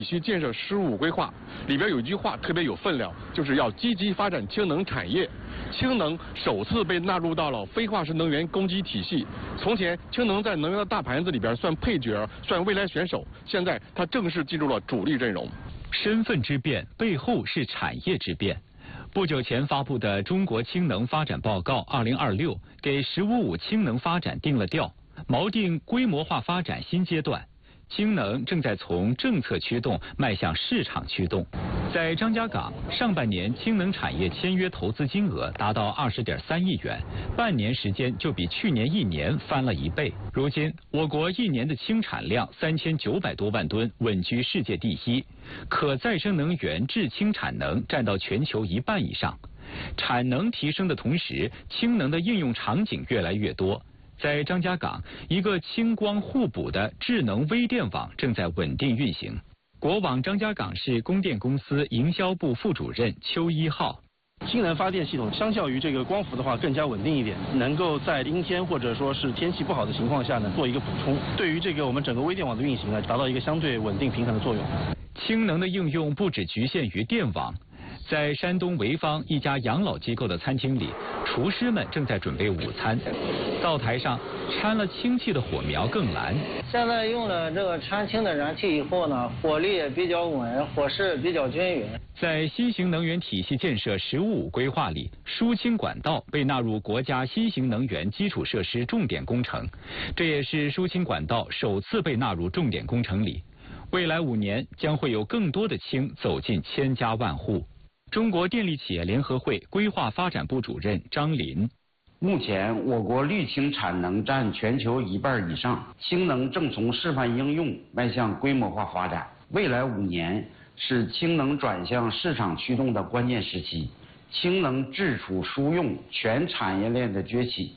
体系建设15规划里边有一句话特别有分量，就是要积极发展氢能产业。氢能首次被纳入到了非化石能源供给体系。从前，氢能在能源的大盘子里边算配角，算未来选手。现在，它正式进入了主力阵容。 身份之变背后是产业之变。不久前发布的《中国氢能发展报告2026》给“十五五”氢能发展定了调，锚定规模化发展新阶段。氢能正在从政策驱动迈向市场驱动。在张家港，上半年氢能产业签约投资金额达到20.3亿元，半年时间就比去年1年翻了1倍。如今，我国1年的氢产量3900多万吨，稳居世界第一，可再生能源制氢产能占到全球1半以上。产能提升的同时，氢能的应用场景越来越多。在张家港，一个氢光互补的智能微电网正在稳定运行。国网张家港市供电公司营销部副主任邱一浩。 氢能发电系统相较于这个光伏的话更加稳定一点，能够在阴天或者说是天气不好的情况下呢做一个补充，对于这个我们整个微电网的运行呢达到一个相对稳定平衡的作用。 氢能的应用不只局限于电网。在山东潍坊一家养老机构的餐厅里，厨师们正在准备午餐。灶台上掺了氢气的火苗更蓝。 现在用了这个掺氢的燃气以后呢，火力也比较稳，火势比较均匀。 在新型能源体系建设“15+5”规划里，输氢管道被纳入国家新型能源基础设施重点工程，这也是输氢管道首次被纳入重点工程里。未来5年将会有更多的氢走进千家万户。中国电力企业联合会规划发展部主任张林。 目前，我国绿氢产能占全球1半以上，氢能正从示范应用迈向规模化发展。未来5年是氢能转向市场驱动的关键时期，氢能制储输用全产业链的崛起